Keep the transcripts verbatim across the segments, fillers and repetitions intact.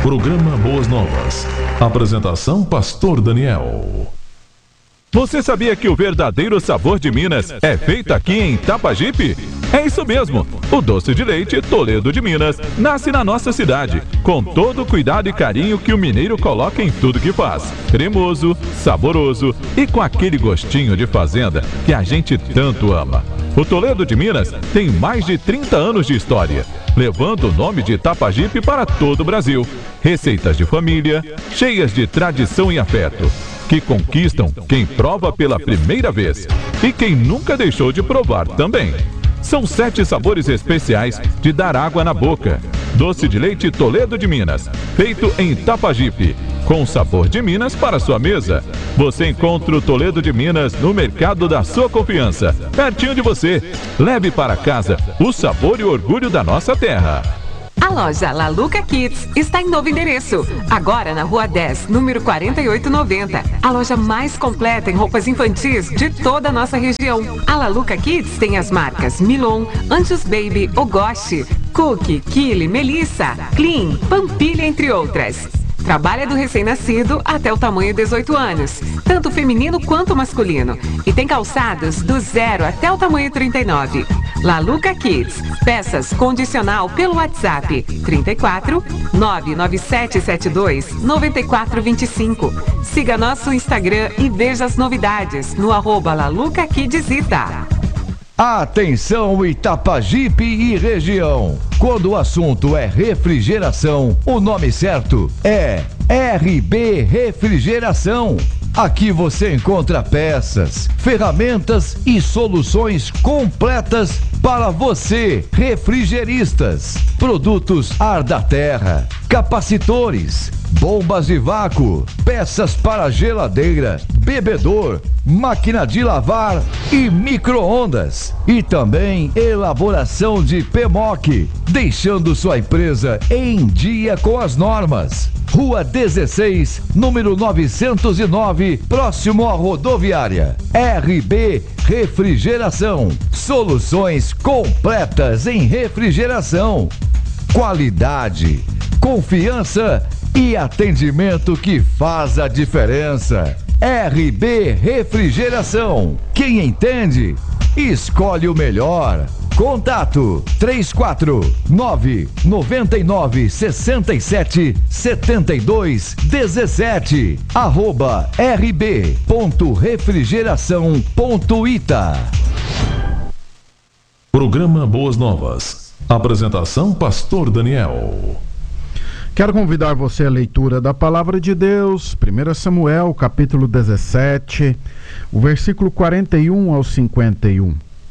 Programa Boas Novas. Apresentação Pastor Daniel. Você sabia que o verdadeiro sabor de Minas é feito aqui em Itapajipe? É isso mesmo! O doce de leite Toledo de Minas nasce na nossa cidade, com todo o cuidado e carinho que o mineiro coloca em tudo que faz. Cremoso, saboroso e com aquele gostinho de fazenda que a gente tanto ama. O Toledo de Minas tem mais de trinta anos de história, levando o nome de Itapajipe para todo o Brasil. Receitas de família, cheias de tradição e afeto, que conquistam quem prova pela primeira vez e quem nunca deixou de provar também. São sete sabores especiais de dar água na boca. Doce de leite Toledo de Minas, feito em Itapajipe, com sabor de Minas para sua mesa. Você encontra o Toledo de Minas no mercado da sua confiança, pertinho de você. Leve para casa o sabor e o orgulho da nossa terra. A loja Laluca Kids está em novo endereço, agora na Rua dez, número quarenta e oito noventa. A loja mais completa em roupas infantis de toda a nossa região. A Laluca Kids tem as marcas Milon, Anjos Baby, Ogoshi, Cookie, Kili, Melissa, Clean, Pampilha, entre outras. Trabalha do recém-nascido até o tamanho dezoito anos, tanto feminino quanto masculino. E tem calçados do zero até o tamanho trinta e nove. Laluca Kids, peças condicional pelo WhatsApp trinta e quatro, nove nove sete sete dois, nove quatro dois cinco. Siga nosso Instagram e veja as novidades no arroba Laluca Kids Ita. Atenção Itapajipe e região. Quando o assunto é refrigeração, o nome certo é R B Refrigeração. Aqui você encontra peças, ferramentas e soluções completas para você, refrigeristas. Produtos ar da terra, capacitores, bombas de vácuo, peças para geladeira, bebedor, máquina de lavar e micro-ondas. E também elaboração de P M O C, deixando sua empresa em dia com as normas. Rua dezesseis, número novecentos e nove, próximo à rodoviária. R B Refrigeração. Soluções completas em refrigeração. Qualidade, confiança e atendimento que faz a diferença. R B Refrigeração. Quem entende, escolhe o melhor. Contato três quatro nove, nove nove, seis sete, sete dois um sete, arroba rb ponto refrigeração ponto ita. Programa Boas Novas. Apresentação Pastor Daniel. Quero convidar você à leitura da Palavra de Deus, primeiro Samuel, capítulo dezessete, o versículo quarenta e um ao cinquenta e um.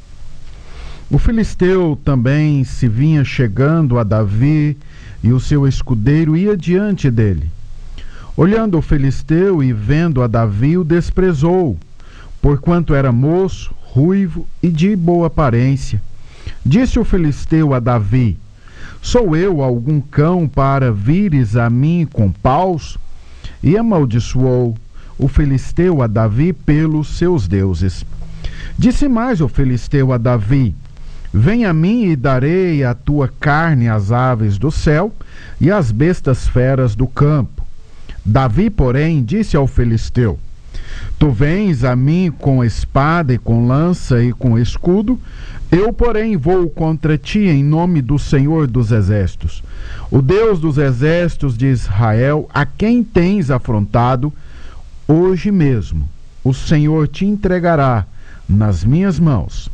O filisteu também se vinha chegando a Davi, e o seu escudeiro ia diante dele. Olhando o filisteu e vendo a Davi, o desprezou, porquanto era moço, ruivo e de boa aparência. Disse o filisteu a Davi: sou eu algum cão para vires a mim com paus? E amaldiçoou o filisteu a Davi pelos seus deuses. Disse mais o filisteu a Davi: vem a mim e darei a tua carne às aves do céu e às bestas feras do campo. Davi, porém, disse ao filisteu: tu vens a mim com espada e com lança e com escudo, eu, porém, vou contra ti em nome do Senhor dos Exércitos, o Deus dos Exércitos de Israel, a quem tens afrontado. Hoje mesmo o Senhor te entregará nas minhas mãos.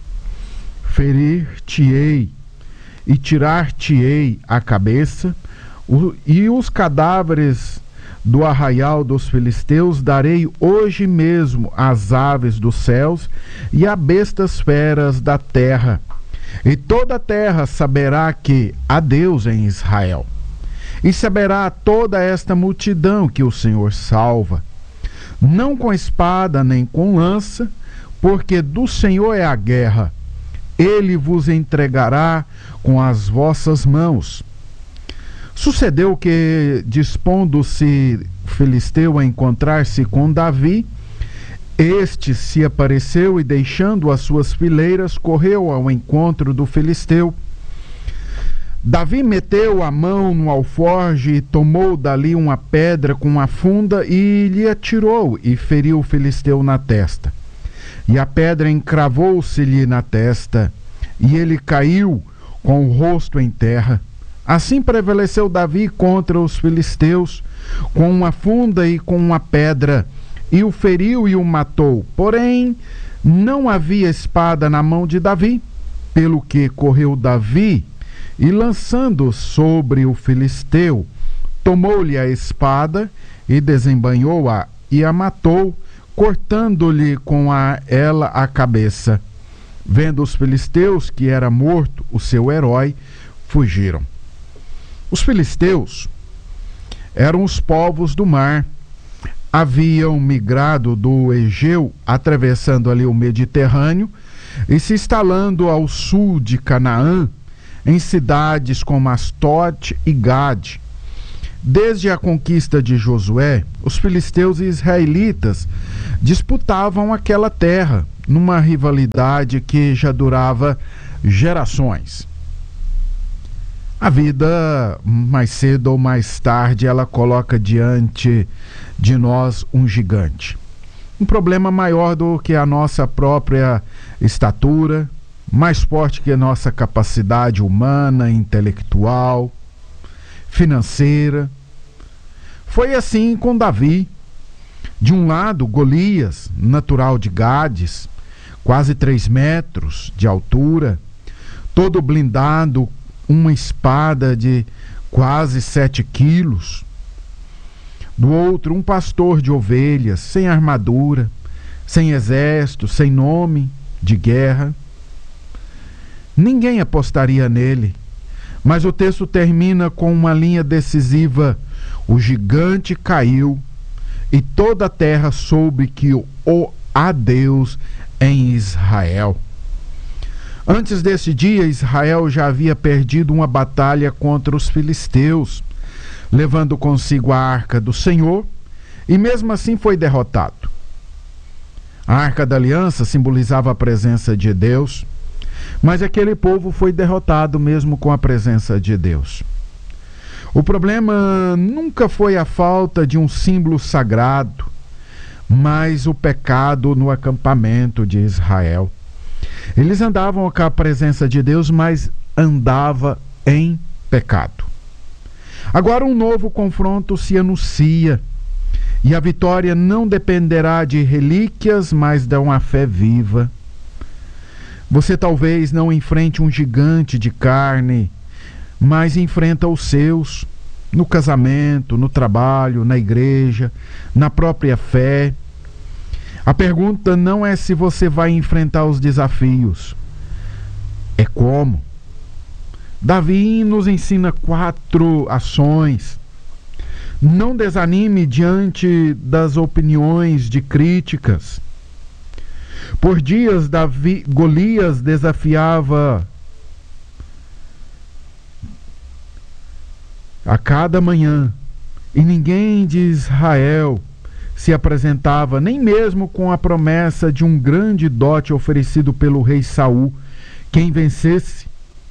Ferir-te-ei e tirar-te-ei a cabeça, o, e os cadáveres do arraial dos filisteus darei hoje mesmo às aves dos céus e a bestas feras da terra. E toda a terra saberá que há Deus em Israel. E saberá toda esta multidão que o Senhor salva, não com espada nem com lança, porque do Senhor é a guerra. Ele vos entregará com as vossas mãos. Sucedeu que, dispondo-se filisteu a encontrar-se com Davi, este se apareceu e, deixando as suas fileiras, correu ao encontro do filisteu. Davi meteu a mão no alforje e tomou dali uma pedra com uma funda e lhe atirou e feriu o filisteu na testa. E a pedra encravou-se-lhe na testa e ele caiu com o rosto em terra. Assim prevaleceu Davi contra os filisteus com uma funda e com uma pedra, e o feriu e o matou. Porém, não havia espada na mão de Davi, pelo que correu Davi e, lançando sobre o filisteu, tomou-lhe a espada e desembainhou-a e a matou, cortando-lhe com a, ela a cabeça. Vendo os filisteus que era morto o seu herói, fugiram. Os filisteus eram os povos do mar. Haviam migrado do Egeu, atravessando ali o Mediterrâneo e se instalando ao sul de Canaã, em cidades como Astote e Gade. Desde a conquista de Josué, os filisteus e israelitas disputavam aquela terra, numa rivalidade que já durava gerações. A vida, mais cedo ou mais tarde, ela coloca diante de nós um gigante. Um problema maior do que a nossa própria estatura, mais forte que a nossa capacidade humana, intelectual, financeira. Foi assim com Davi. De um lado, Golias, natural de Gades, quase três metros de altura, todo blindado, uma espada de quase sete quilos. Do outro, um pastor de ovelhas, sem armadura, sem exército, sem nome de guerra. Ninguém apostaria nele, mas o texto termina com uma linha decisiva: o gigante caiu e toda a terra soube que o há Deus em Israel. Antes desse dia, Israel já havia perdido uma batalha contra os filisteus, levando consigo a arca do Senhor, e mesmo assim foi derrotado. A arca da aliança simbolizava a presença de Deus, mas aquele povo foi derrotado mesmo com a presença de Deus. O problema nunca foi a falta de um símbolo sagrado, mas o pecado no acampamento de Israel. Eles andavam com a presença de Deus, mas andava em pecado. Agora um novo confronto se anuncia, e a vitória não dependerá de relíquias, mas de uma fé viva. Você talvez não enfrente um gigante de carne, mas enfrenta os seus, no casamento, no trabalho, na igreja, na própria fé. A pergunta não é se você vai enfrentar os desafios, é como. Davi nos ensina quatro ações. Não desanime diante das opiniões de críticas. Por dias, Davi, Golias desafiava a cada manhã, e ninguém de Israel se apresentava, nem mesmo com a promessa de um grande dote oferecido pelo rei Saul. Quem vencesse.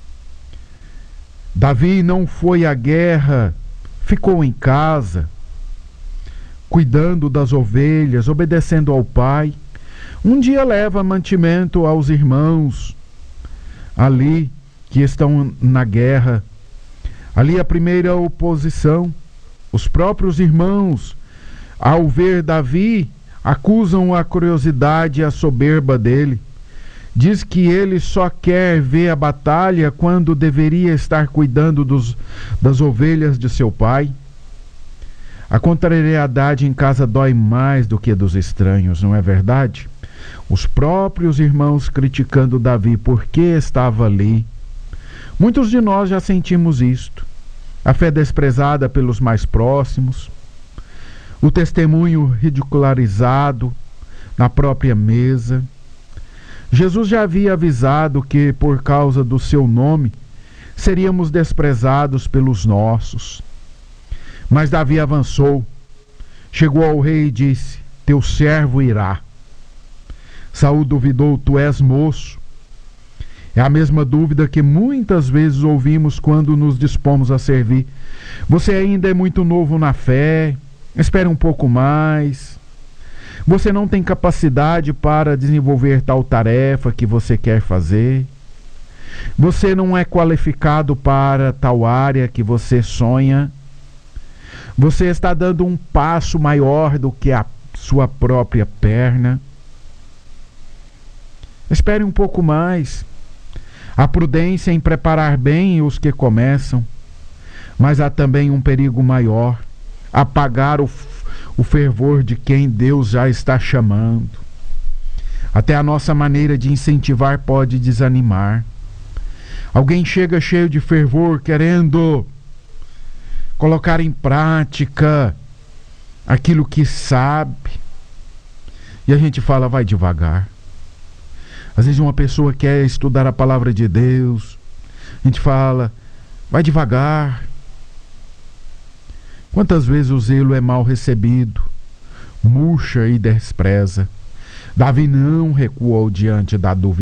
Davi não foi à guerra, ficou em casa, cuidando das ovelhas, obedecendo ao pai. Um dia leva mantimento aos irmãos ali que estão na guerra. Ali a primeira oposição. Os próprios irmãos, ao ver Davi, acusam a curiosidade e a soberba dele. Diz que ele só quer ver a batalha quando deveria estar cuidando dos, das ovelhas de seu pai. A contrariedade em casa dói mais do que a dos estranhos, não é verdade? Os próprios irmãos criticando Davi porque estava ali. Muitos de nós já sentimos isto. A fé desprezada pelos mais próximos, o testemunho ridicularizado na própria mesa. Jesus já havia avisado que, por causa do seu nome, seríamos desprezados pelos nossos. Mas Davi avançou, chegou ao rei e disse: teu servo irá. Saul duvidou: tu és moço. É a mesma dúvida que muitas vezes ouvimos quando nos dispomos a servir. Você ainda é muito novo na fé, espere um pouco mais. Você não tem capacidade para desenvolver tal tarefa que você quer fazer. Você não é qualificado para tal área que você sonha. Você está dando um passo maior do que a sua própria perna. Espere um pouco mais. Há prudência em preparar bem os que começam, mas há também um perigo maior: apagar o, o fervor de quem Deus já está chamando. Até a nossa maneira de incentivar pode desanimar. Alguém chega cheio de fervor, querendo colocar em prática aquilo que sabe, e a gente fala, vai devagar. Às vezes uma pessoa quer estudar a palavra de Deus, a gente fala, vai devagar. Quantas vezes o zelo é mal recebido, murcha e despreza. Davi não recuou diante da dúvida.